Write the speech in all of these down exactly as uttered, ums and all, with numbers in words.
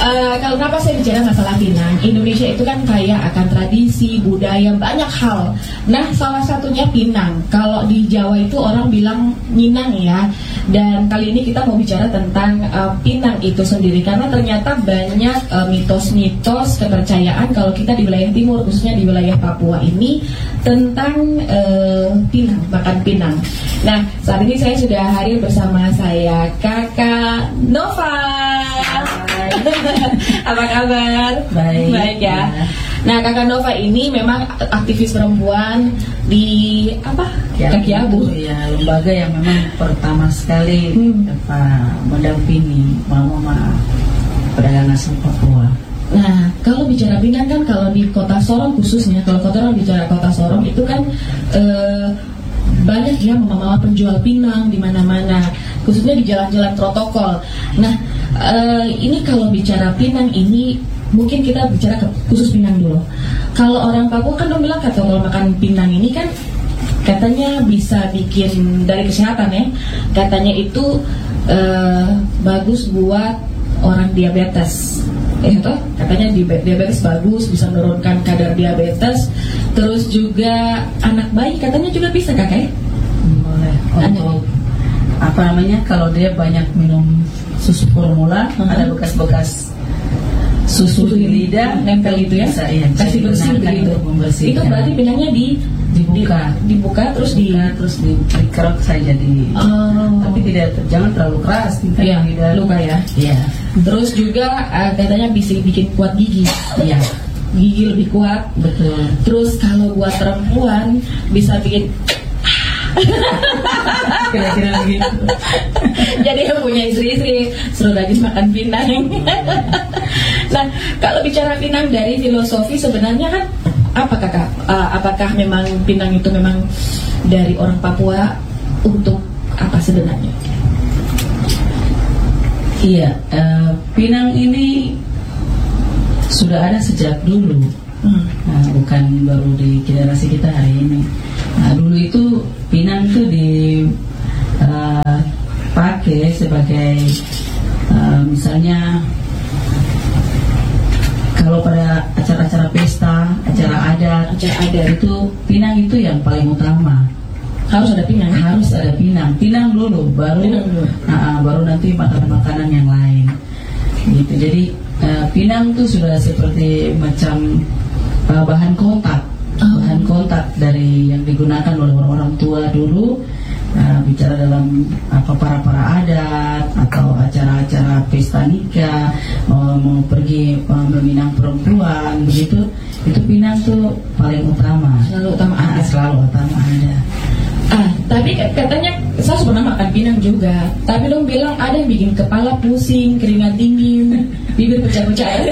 uh, kalau kenapa saya bicara masalah Pinang, Indonesia itu kan kaya akan tradisi, budaya, banyak hal. Nah, salah satunya Pinang. Kalau di Jawa itu orang bilang Minang ya. Dan kali ini kita mau bicara tentang uh, Pinang itu sendiri, karena ternyata banyak uh, mitos-mitos kepercayaan kalau kita di wilayah timur, khususnya di wilayah Papua ini, tentang uh, Pinang, makan Pinang. Nah, saat ini saya sudah hadir bersama saya Kakak Nova. Apa kabar? Baik. Baik ya. Nah, Kakak Nova ini memang aktivis perempuan di apa? Ya, Kaki Abu. Ya, lembaga yang memang pertama sekali hmm. apa, mendampingi mama-mama pedagang asal Papua. Nah, kalau bicara Pinang kan kalau di Kota Sorong khususnya, kalau kota orang bicara Kota Sorong itu kan eh, banyak ya mama-mama penjual Pinang di mana-mana, khususnya di jalan-jalan protokol. Nah, eh, ini kalau bicara Pinang ini mungkin kita bicara ke khusus Pinang dulu. Kalau orang Papua kan dong bilang kata kalau makan Pinang ini kan katanya bisa bikin dari kesehatan ya. Katanya itu eh, bagus buat orang diabetes. Eh toh, katanya diabetes bagus, bisa menurunkan kadar diabetes. Terus juga anak bayi katanya juga bisa kakak ya? Boleh. Untuk apa namanya, kalau dia banyak minum susu formula, uh-huh. ada bekas-bekas susu di lidah nempel itu ya, bisa, iya, kasih bersih begitu. Itu berarti pinangnya di dibuka, di, dibuka terus di terus dikerok saja di. Oh. Tapi tidak, jangan terlalu keras, iya, tidak luka ya. Iya. Terus juga uh, katanya bisa bikin kuat gigi. Iya. Gigi lebih kuat. Betul. Terus kalau buat perempuan bisa bikin kira-kira begitu. Jadi yang punya istri-istri suruh rajin makan Pinang. Nah, kalau bicara Pinang dari filosofi sebenarnya kan apa kakak? Uh, apakah memang Pinang itu memang dari orang Papua untuk apa sebenarnya? Iya, uh, Pinang ini sudah ada sejak dulu. Hmm. Nah, bukan baru di generasi kita hari ini. Nah, dulu itu Pinang itu dipakai uh, sebagai uh, misalnya kalau pada acara-acara pesta, acara adat, acara adat itu Pinang itu yang paling utama. Harus ada Pinang. Harus ada Pinang. Pinang dulu, baru Pinang dulu. Uh, baru nanti makanan-makanan yang lain. Gitu. Jadi uh, Pinang itu sudah seperti macam uh, bahan kontak. Oh. Bahan kontak dari yang digunakan oleh orang-orang tua dulu, uh, bicara dalam apa para-para adat atau acara-acara pesta nikah, mau, mau pergi uh, meminang perempuan begitu, itu Pinang tuh paling utama. Selalu utama ada. Ah, selalu utama ada. Ah, tapi katanya saya pernah makan Pinang juga. Tapi dong bilang ada yang bikin kepala pusing, keringat dingin, bibir pecah-pecah.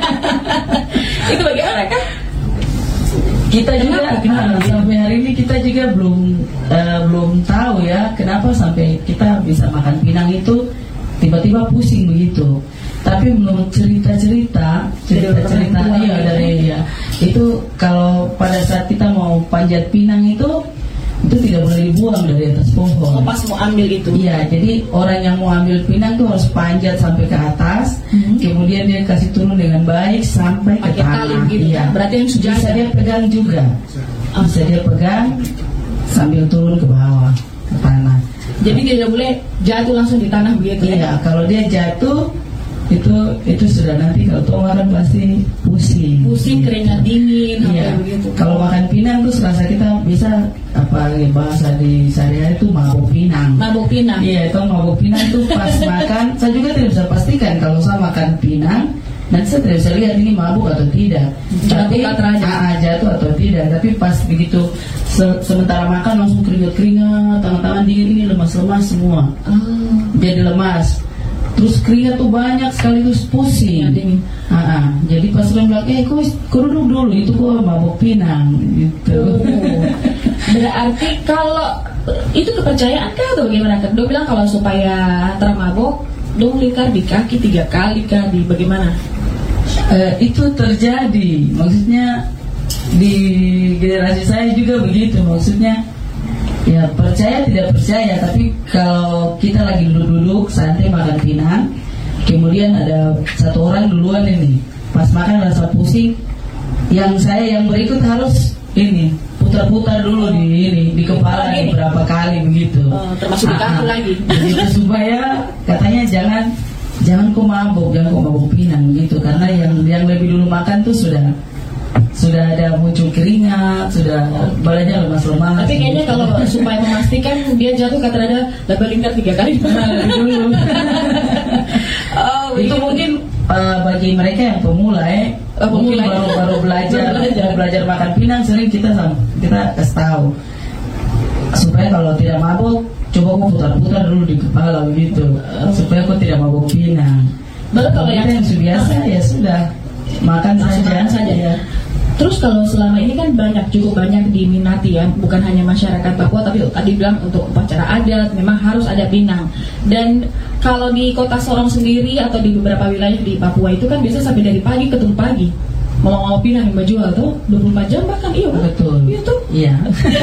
Itu bagaimana kan? Kita juga kenapa, sampai hari ini kita juga belum uh, belum tahu ya kenapa sampai kita bisa makan Pinang itu tiba-tiba pusing begitu. Tapi menurut cerita-cerita cerita-cerita iya dari ya itu kalau pada saat kita mau panjat Pinang itu itu tidak boleh dibuang dari atas pohon. Oh, pas mau ambil itu. Iya, jadi orang yang mau ambil Pinang tuh harus panjat sampai ke atas, mm-hmm. kemudian dia kasih turun dengan baik sampai pakai ke tanah. Gitu. Iya. Berarti yang sudah bisa dia pegang juga. Oh. Bisa dia pegang sambil turun ke bawah ke tanah. Jadi dia tidak boleh jatuh langsung di tanah begitu. Iya, ya? Kalau dia jatuh itu itu sudah nanti kalau tongaran pasti pusing. Pusing, gitu. Keringat dingin, iya. Begitu. Kalau makan Pinang tuh serasa kita bisa apa bahasa di sehari-hari itu mabuk Pinang. Mabuk Pinang. Iya, itu mabuk Pinang tuh pas makan. Saya juga tidak bisa pastikan kalau saya makan Pinang, nanti saya tidak bisa lihat ini mabuk atau tidak. Tapi ah, jatuh atau tidak. Tapi pas begitu se- sementara makan langsung keringat-keringat, tangan-tangan dingin ini lemas-lemas semua. Oh. Jadi lemas. Terus keringat tuh banyak sekaligus pusing. Ya, uh-uh. Jadi pas orang bilang, eh kok duduk dulu, itu kok mabuk Pinang gitu. Oh. Berarti kalau itu kepercayaan kah atau bagaimana? Dia bilang kalau supaya termabuk, dong lingkar di kaki tiga kali kah, di bagaimana? Uh, itu terjadi, maksudnya di generasi saya juga begitu, maksudnya. Ya percaya tidak percaya, tapi kalau kita lagi duduk-duduk santai makan Pinang, Kemudian ada satu orang duluan ini, pas makan rasa pusing, yang saya yang berikut harus ini putar-putar dulu di ini di kepala ini berapa kali begitu. Oh, termasuk di kaki lagi. Begitu supaya katanya jangan jangan kok mabuk, jangan kok mabuk pinang gitu, karena yang yang lebih dulu makan tuh sudah sudah ada muncul keringat, sudah badannya lemas-lemas. Tapi kayaknya kalau supaya memastikan dia jatuh kata ada double lingkar tiga kali dulu. Oh, itu mungkin uh, bagi mereka yang pemula ya, uh, mungkin baru baru belajar, belajar belajar makan pinang, sering kita kita kasih tahu supaya kalau tidak mabuk, coba aku putar-putar dulu di kepala begitu, supaya aku tidak mabuk pinang. Baru kalau yang yang sudah biasa ya sudah makan saja saja ya. Terus kalau selama ini kan banyak, cukup banyak diminati ya, bukan hanya masyarakat Papua, tapi tadi bilang untuk upacara adat memang harus ada pinang. Dan kalau di kota Sorong sendiri atau di beberapa wilayah di Papua itu kan biasa sampai dari pagi ketemu pagi mau mau pinang yang jual tuh dua puluh empat jam bahkan, iya kan? Betul. Iya tuh. Iya.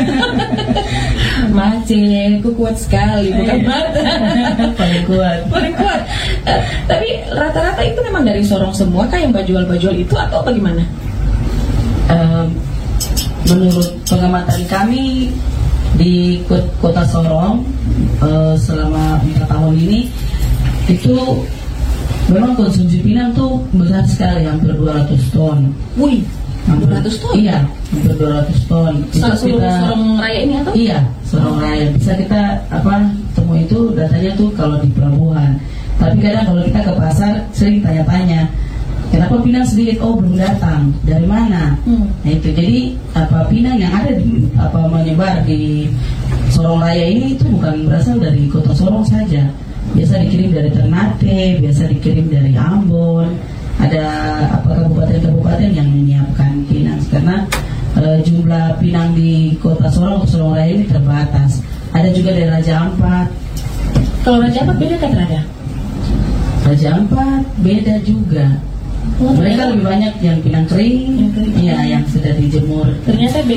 Macet, ku kuat sekali, bukan mata. Paling kuat. Paling kuat. Uh, tapi rata-rata itu memang dari Sorong semua kah yang bajual-bajual itu atau bagaimana? Um, menurut pengamatan kami di kota Sorong uh, selama empat tahun ini itu memang konsumsi pinang tuh besar sekali, hampir dua ratus ton. Wih, hampir dua ratus ton? Iya, hampir dua ratus ton. Bisa seluruh Sorong Raya ini atau? Iya, Sorong Raya. Bisa kita apa temui itu datanya tuh kalau di pelabuhan. Tapi kadang kalau kita ke pasar sering tanya-tanya, kenapa pinang sedikit? Oh, belum datang. Dari mana? Hmm. Nah itu jadi apa pinang yang ada di apa menyebar di Sorong Raya ini itu bukan berasal dari kota Sorong saja. Biasa dikirim dari Ternate, biasa dikirim dari Ambon. Ada apa kabupaten-kabupaten yang menyiapkan pinang karena e, jumlah pinang di kota Sorong, Sorong Raya ini terbatas. Ada juga dari Raja Ampat. Kalau Raja Ampat beda kan Raja? Raja Ampat beda juga. Oh, mereka lebih banyak yang pinang kering, iya yang sudah dijemur. Ternyata beda.